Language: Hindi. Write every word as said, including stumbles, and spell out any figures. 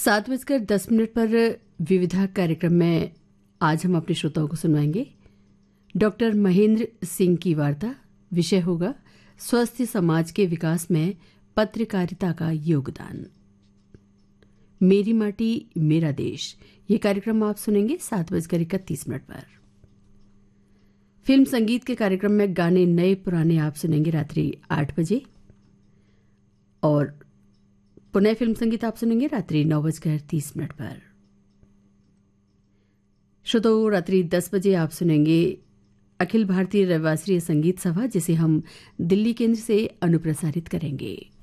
सात बजकर दस मिनट पर विविधा कार्यक्रम में आज हम अपने श्रोताओं को सुनवाएंगे डॉक्टर महेंद्र सिंह की वार्ता। विषय होगा स्वस्थ समाज के विकास में पत्रकारिता का योगदान। मेरी माटी मेरा देश ये कार्यक्रम आप सुनेंगे सात बजकर इकतीस मिनट पर। फिल्म संगीत के कार्यक्रम में गाने नए पुराने आप सुनेंगे रात्रि आठ बजे और पुनः फिल्म संगीत आप सुनेंगे रात्रि नौ बजकर तीस मिनट पर। श्रोताओं, रात्रि दस बजे आप सुनेंगे अखिल भारतीय रविवासरीय संगीत सभा, जिसे हम दिल्ली केंद्र से अनुप्रसारित करेंगे।